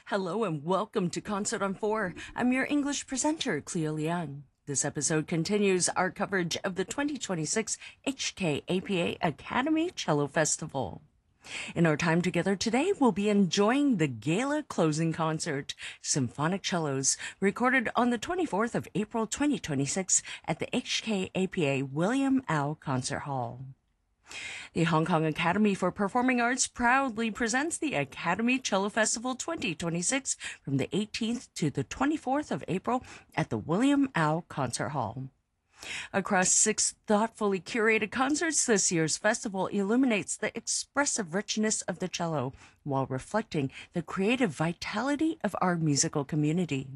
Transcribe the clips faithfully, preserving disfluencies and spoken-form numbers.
Hello and welcome to Concert on four. I'm your English presenter, Cleo Liang. This episode continues our coverage of the twenty twenty-six H K A P A Academy Cello Festival. In our time together today, we'll be enjoying the gala closing concert, Symphonic Cellos, recorded on the twenty-fourth of April twenty twenty-six at the H K A P A William Au Concert Hall. The Hong Kong Academy for Performing Arts proudly presents the Academy Cello Festival twenty twenty-six from the eighteenth to the twenty-fourth of April at the William Au Concert Hall. Across six thoughtfully curated concerts, this year's festival illuminates the expressive richness of the cello while reflecting the creative vitality of our musical community.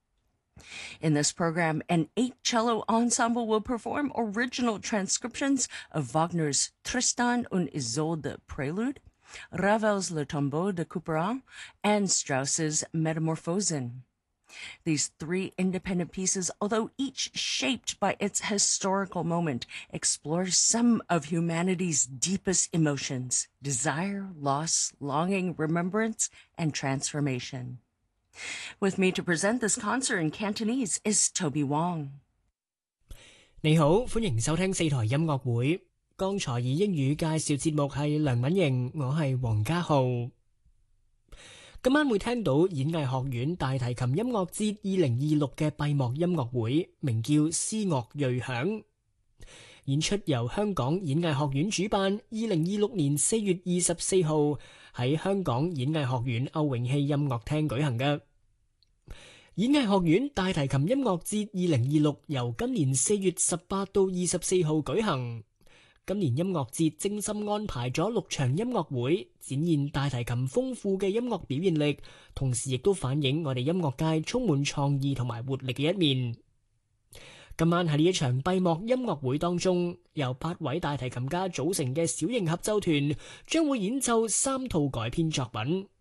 In this program, an eight-cello ensemble will perform original transcriptions of Wagner's Tristan und Isolde Prelude, Ravel's Le Tombeau de Couperin, and Strauss's Metamorphosen. These three independent pieces, although each shaped by its historical moment, explore some of humanity's deepest emotions: desire, loss, longing, remembrance, and transformation. With me to present this concert in Cantonese is Toby Wong. 你好，歡迎收聽四台音樂會。剛才以英語介紹節目係梁敏瑩，我係黃家浩。今晚會聽到演藝學院大提琴音樂節二零二六嘅閉幕音樂會，名叫《詩樂瑞響》。演出由香港演藝學院主辦，二零二六年四月二十四號喺香港演藝學院歐永熙音樂廳舉行嘅。演藝學院大提琴音樂節二零二六由今年四月十八到二十四號舉行。今年音樂節精心安排咗六場音樂會，展現大提琴豐富嘅音樂表現力，同時亦都反映我哋音樂界充滿創意同埋活力嘅一面。今晚喺呢一場閉幕音樂會當中，由八位大提琴家組成嘅小型合奏團將會演奏三套改編作品。